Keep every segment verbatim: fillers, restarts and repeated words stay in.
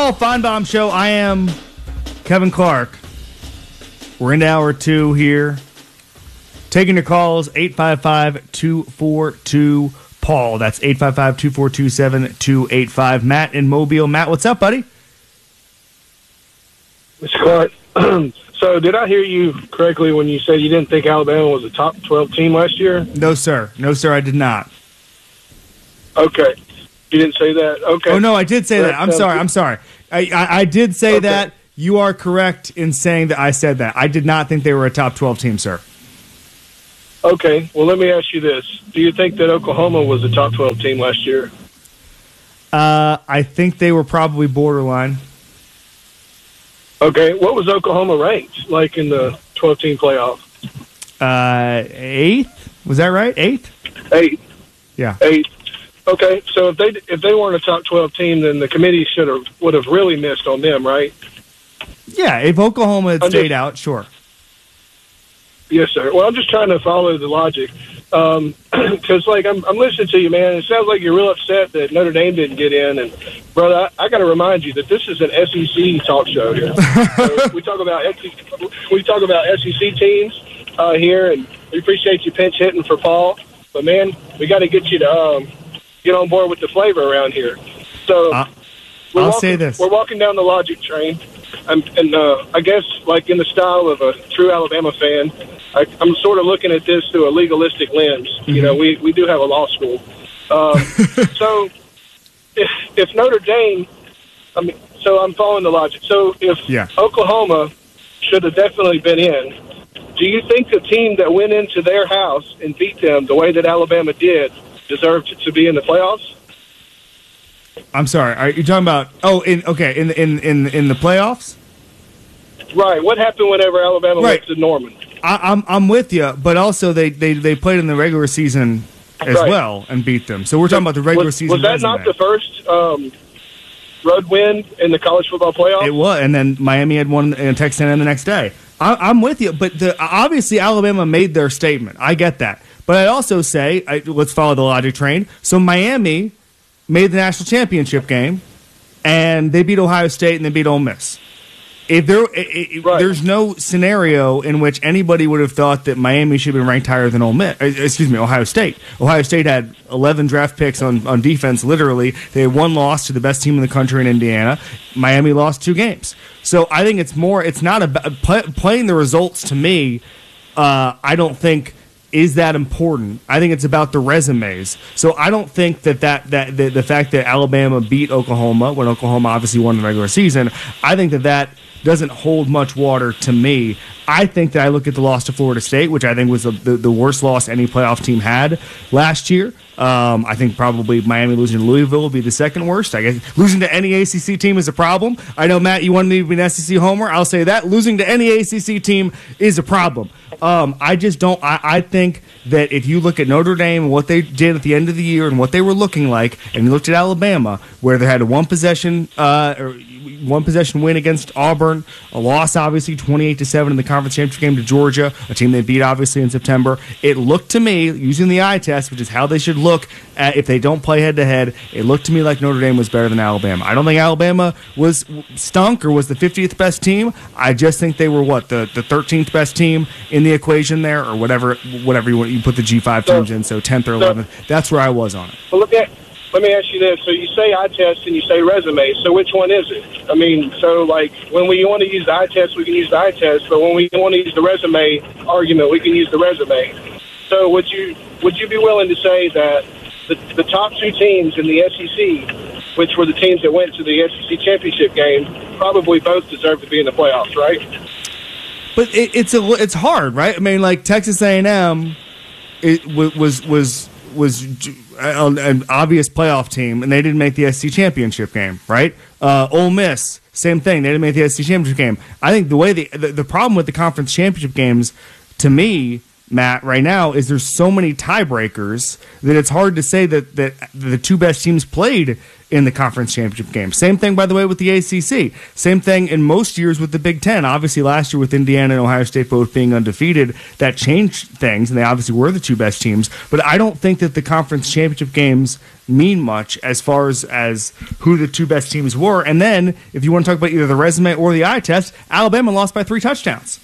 Paul Feinbaum Show. I am Kevin Clark. We're into hour two here. Taking your calls, eight five five, two four two, Paul. That's eight five five, two four two, seven two eight five. Matt in Mobile. Matt, what's up, buddy? Mister Clark, so did I hear you correctly when you said you didn't think Alabama was a top twelve team last year? No, sir. No, sir, I did not. Okay. You didn't say that? Okay. Oh, no, I did say that. I'm sorry. I'm sorry. I, I, I did say Okay. that. You are correct in saying that I said that. I did not think they were a top twelve team, sir. Okay. Well, let me ask you this. Do you think that Oklahoma was a top twelve team last year? Uh, I think they were probably borderline. Okay. What was Oklahoma ranked, like, in the twelve-team playoff? Uh, eighth? Was that right? Eighth? Eight. Yeah. Eight. Okay. So if they if they weren't a top twelve team, then the committee should have would have really missed on them, right? Yeah, if Oklahoma had I'm stayed just- out, sure. Yes, sir. Well, I'm just trying to follow the logic. Um, because, like, I'm, I'm listening to you, man. It sounds like you're real upset that Notre Dame didn't get in. And, brother, I, I got to remind you that this is an S E C talk show here. So we talk about S E C, we talk about S E C teams uh, here, and we appreciate you pinch hitting for Paul. But, man, we got to get you to um, get on board with the flavor around here. So Uh, we're I'll walking, say this. We're walking down the logic train. I'm, and uh, I guess, like, in the style of a true Alabama fan, I, I'm sort of looking at this through a legalistic lens. Mm-hmm. You know, we, we do have a law school. Um, so if, if Notre Dame, I mean, so I'm following the logic. So if Yeah. Oklahoma should have definitely been in, do you think the team that went into their house and beat them the way that Alabama did deserved to be in the playoffs? I'm sorry. Are you talking about? Oh, in okay, in in in in the playoffs? Right. What happened whenever Alabama Right. went to Norman? I, I'm I'm with you, but also they, they, they played in the regular season as Right. well and beat them. So we're talking about the regular was, season. Was that resume. not the first um, road win in the college football playoffs? It was, and then Miami had one in Texas A and M the next day. I, I'm with you, but the, obviously Alabama made their statement. I get that, but I also say I, let's follow the logic train. So Miami made the national championship game, and they beat Ohio State and they beat Ole Miss. If there, it, it, Right. there's no scenario in which anybody would have thought that Miami should have been ranked higher than Ole Miss. uh, Excuse me, Ohio State. Ohio State had eleven draft picks on, on defense. Literally, they had one loss to the best team in the country in Indiana. Miami lost two games. So I think it's more. It's not about play, playing the results. To me, uh, I don't think is that important. I think it's about the resumes. So I don't think that that, that the, the fact that Alabama beat Oklahoma when Oklahoma obviously won the regular season, I think that that doesn't hold much water to me. I think that I look at the loss to Florida State, which I think was the, the, the worst loss any playoff team had last year. Um, I think probably Miami losing to Louisville would be the second worst. I guess losing to any A C C team is a problem. I know, Matt, you wanted me to be an S E C homer. I'll say that. Losing to any A C C team is a problem. Um, I just don't. I, I think that if you look at Notre Dame and what they did at the end of the year and what they were looking like, and you looked at Alabama, where they had a one possession, uh, or one possession win against Auburn, a loss obviously twenty-eight to seven in the conference championship game to Georgia, a team they beat obviously in September. It looked to me, using the eye test, which is how they should look at if they don't play head to head, it looked to me like Notre Dame was better than Alabama. I don't think Alabama was stunk or was the fiftieth best team. I just think they were what the the thirteenth best team in the equation there, or whatever whatever you want. You put the G five teams in, so tenth or eleventh. That's where I was on it. Well, look at. Let me ask you this. So you say eye test and you say resume. So which one is it? I mean, so like when we want to use the eye test, we can use the eye test. But when we want to use the resume argument, we can use the resume. So would you would you be willing to say that the, the top two teams in the S E C, which were the teams that went to the S E C championship game, probably both deserve to be in the playoffs, right? But it, it's a it's hard, right? I mean, like Texas A and M, it was was was was an obvious playoff team, and they didn't make the S E C championship game, right? Uh, Ole Miss, same thing. They didn't make the S E C championship game. I think the way the, the the problem with the conference championship games, to me, Matt, right now, is there's so many tiebreakers that it's hard to say that, that the two best teams played in the conference championship game. Same thing, by the way, with the A C C. Same thing in most years with the Big Ten. Obviously, last year with Indiana and Ohio State both being undefeated, that changed things, and they obviously were the two best teams. But I don't think that the conference championship games mean much as far as, as who the two best teams were. And then, if you want to talk about either the resume or the eye test, Alabama lost by three touchdowns.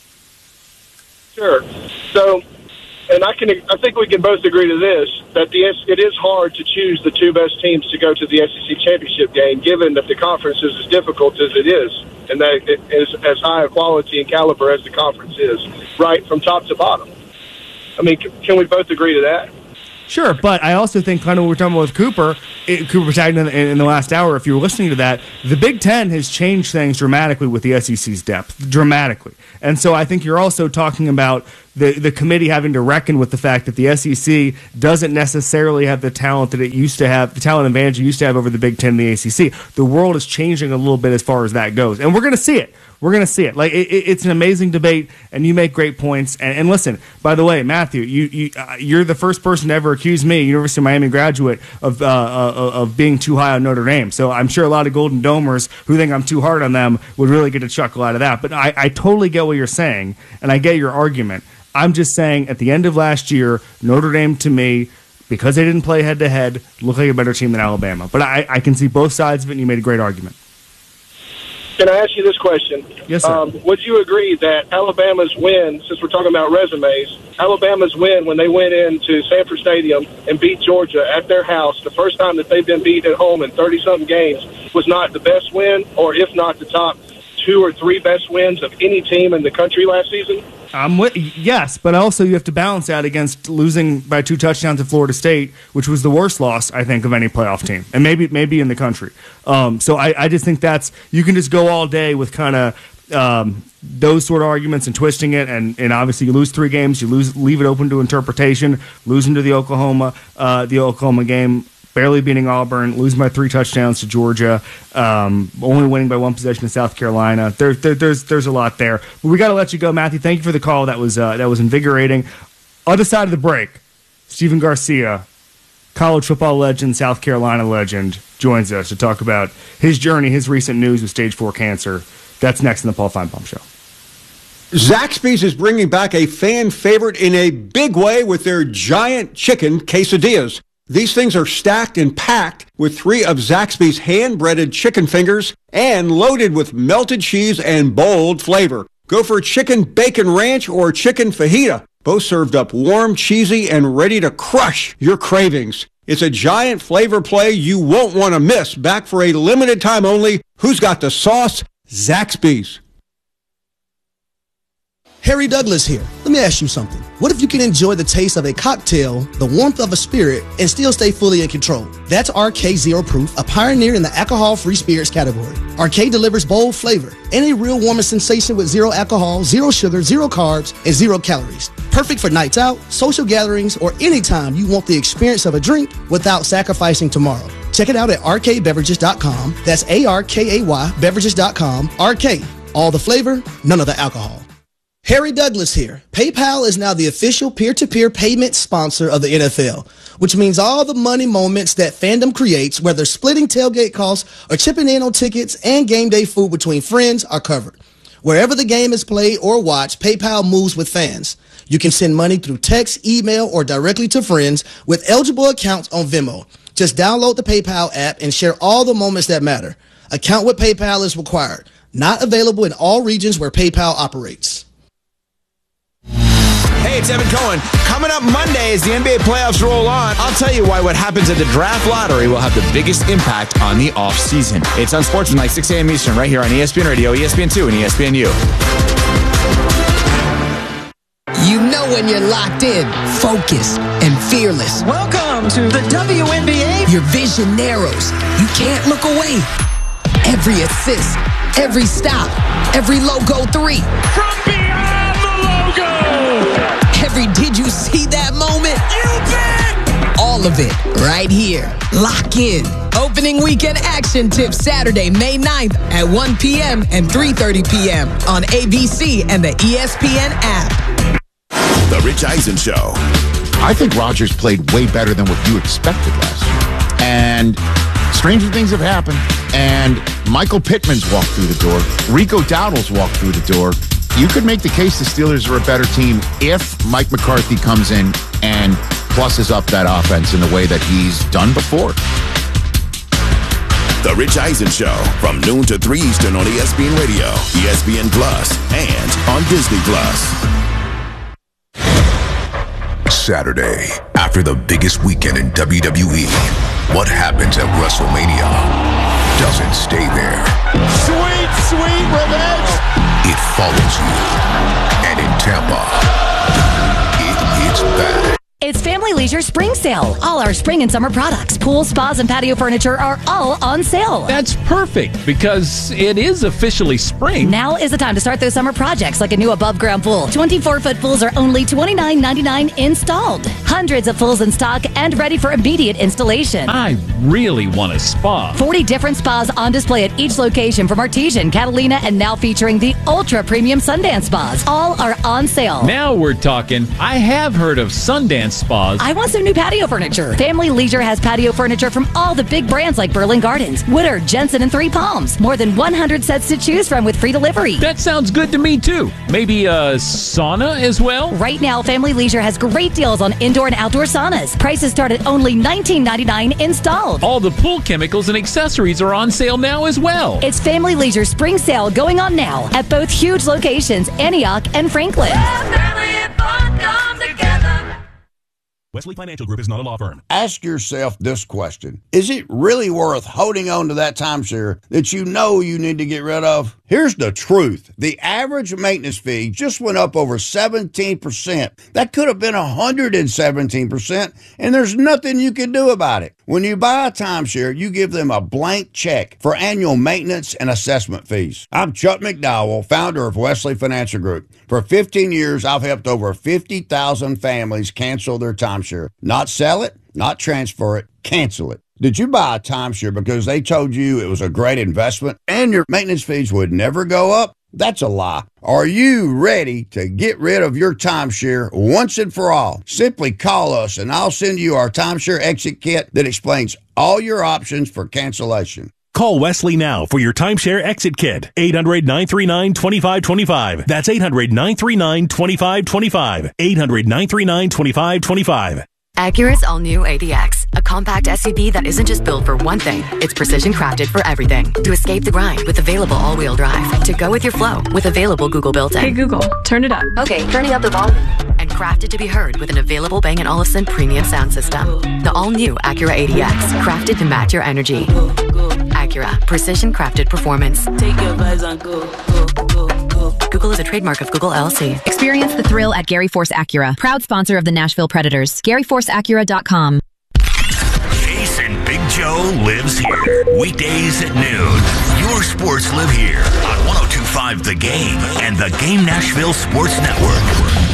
Sure. So, and I can, I think we can both agree to this, that the it is hard to choose the two best teams to go to the S E C championship game, given that the conference is as difficult as it is, and that it is as high a quality and caliber as the conference is, right from top to bottom. I mean, can we both agree to that? Sure, but I also think kind of what we're talking about with Cooper, it, Cooper tagged in, in the last hour, if you were listening to that, the Big Ten has changed things dramatically with the S E C's depth, dramatically. And so I think you're also talking about the, the committee having to reckon with the fact that the S E C doesn't necessarily have the talent that it used to have, the talent advantage it used to have over the Big Ten and the A C C. The world is changing a little bit as far as that goes. And we're going to see it. We're going to see it. Like it, it's an amazing debate, and you make great points. And, and listen, by the way, Matthew, you, you uh, you're the first person to ever accuse me, University of Miami graduate, of uh, uh, of being too high on Notre Dame. So I'm sure a lot of Golden Domers who think I'm too hard on them would really get a chuckle out of that. But I, I totally get what you're saying, and I get your argument. I'm just saying, at the end of last year, Notre Dame to me, because they didn't play head to head, looked like a better team than Alabama. But I, I can see both sides of it, and you made a great argument. Can I ask you this question? Yes, sir. Um, would you agree that Alabama's win, since we're talking about resumes, Alabama's win when they went into Sanford Stadium and beat Georgia at their house, the first time that they've been beat at home in thirty-something games, was not the best win, or if not the top two or three best wins of any team in the country last season? Um, yes, but also you have to balance that against losing by two touchdowns to Florida State, which was the worst loss, I think, of any playoff team, and maybe maybe in the country. Um, so I, I just think that's, you can just go all day with kind of um, those sort of arguments and twisting it, and, and obviously you lose three games, you lose, leave it open to interpretation, losing to the Oklahoma, uh, the Oklahoma game, barely beating Auburn, losing by three touchdowns to Georgia, um, only winning by one possession to South Carolina. There, there, there's there's a lot there. But we got to let you go, Matthew. Thank you for the call. That was uh, that was invigorating. Other side of the break, Stephen Garcia, college football legend, South Carolina legend, joins us to talk about his journey, his recent news with stage four cancer. That's next in the Paul Feinbaum Show. Zaxby's is bringing back a fan favorite in a big way with their giant chicken quesadillas. These things are stacked and packed with three of Zaxby's hand-breaded chicken fingers and loaded with melted cheese and bold flavor. Go for chicken bacon ranch or chicken fajita, both served up warm, cheesy, and ready to crush your cravings. It's a giant flavor play you won't want to miss. Back for a limited time only. Who's got the sauce? Zaxby's. Harry Douglas here. Let me ask you something. What if you can enjoy the taste of a cocktail, the warmth of a spirit, and still stay fully in control? That's R K Zero Proof, a pioneer in the alcohol-free spirits category. R K delivers bold flavor and a real warming sensation with zero alcohol, zero sugar, zero carbs, and zero calories. Perfect for nights out, social gatherings, or anytime you want the experience of a drink without sacrificing tomorrow. Check it out at R K beverages dot com. That's A R K A Y beverages dot com. R K. All the flavor, none of the alcohol. Harry Douglas here. PayPal is now the official peer-to-peer payment sponsor of the N F L, which means all the money moments that fandom creates, whether splitting tailgate costs or chipping in on tickets and game day food between friends, are covered. Wherever the game is played or watched, PayPal moves with fans. You can send money through text, email, or directly to friends with eligible accounts on Venmo. Just download the PayPal app and share all the moments that matter. Account with PayPal is required. Not available in all regions where PayPal operates. Hey, it's Evan Cohen. Coming up Monday as the N B A playoffs roll on, I'll tell you why what happens at the draft lottery will have the biggest impact on the offseason. It's on Sportsman, six a.m. Eastern, right here on E S P N Radio, E S P N two, and E S P N U. You know when you're locked in, focused, and fearless. Welcome to the W N B A. Your vision narrows. You can't look away. Every assist, every stop, every logo three. From beyond the logo. Every did you see that moment? You bet. All of it right here. Lock in. Opening weekend action tips Saturday, May ninth at one p.m. and three thirty p.m. on A B C and the E S P N app. The Rich Eisen Show. I think Rodgers played way better than what you expected last year. And stranger things have happened. And Michael Pittman's walked through the door. Rico Dowdle's walked through the door. You could make the case the Steelers are a better team if Mike McCarthy comes in and plusses up that offense in the way that he's done before. The Rich Eisen Show from noon to three Eastern on E S P N Radio, E S P N Plus, and on Disney Plus. Saturday, after the biggest weekend in W W E, what happens at WrestleMania doesn't stay there. Sweet, sweet revenge. It follows you. And in Tampa, it hits back. It's Family Leisure Spring Sale. All our spring and summer products, pools, spas, and patio furniture are all on sale. That's perfect because it is officially spring. Now is the time to start those summer projects like a new above-ground pool. twenty-four foot pools are only twenty-nine ninety-nine installed. Hundreds of pools in stock and ready for immediate installation. I really want a spa. forty different spas on display at each location from Artesian, Catalina, and now featuring the ultra-premium Sundance spas. All are on sale. Now we're talking. I have heard of Sundance spas. I want some new patio furniture. Family Leisure has patio furniture from all the big brands like Berlin Gardens, Woodard, Jensen, and Three Palms. More than one hundred sets to choose from with free delivery. That sounds good to me, too. Maybe a sauna as well? Right now, Family Leisure has great deals on indoor and outdoor saunas. Prices start at only nineteen ninety-nine installed. All the pool chemicals and accessories are on sale now as well. It's Family Leisure Spring Sale going on now at both huge locations, Antioch and Franklin. Wesley Financial Group is not a law firm. Ask yourself this question. Is it really worth holding on to that timeshare that you know you need to get rid of? Here's the truth. The average maintenance fee just went up over seventeen percent. That could have been one hundred seventeen percent, and there's nothing you can do about it. When you buy a timeshare, you give them a blank check for annual maintenance and assessment fees. I'm Chuck McDowell, founder of Wesley Financial Group. For fifteen years, I've helped over fifty thousand families cancel their timeshare. Not sell it, not transfer it, cancel it. Did you buy a timeshare because they told you it was a great investment and your maintenance fees would never go up? That's a lie. Are you ready to get rid of your timeshare once and for all? Simply call us and I'll send you our timeshare exit kit that explains all your options for cancellation. Call Wesley now for your timeshare exit kit. eight hundred nine three nine two five two five. That's eight hundred nine three nine two five two five. eight hundred nine three nine two five two five. Acura's all-new A D X, a compact S U V that isn't just built for one thing, it's precision crafted for everything. To escape the grind with available all-wheel drive. To go with your flow with available Google built-in. Hey Google, turn it up. Okay, turning up the volume. And crafted to be heard with an available Bang and Olufsen premium sound system. The all-new Acura A D X, crafted to match your energy. Acura, precision crafted performance. Take your vibes on go, go, go, go. Google is a trademark of Google L L C. Experience the thrill at Gary Force Acura, proud sponsor of the Nashville Predators. Gary Force Acura dot com. Jason Big Joe lives here. Weekdays at noon. Your sports live here on one oh two point five The Game and the Game Nashville Sports Network.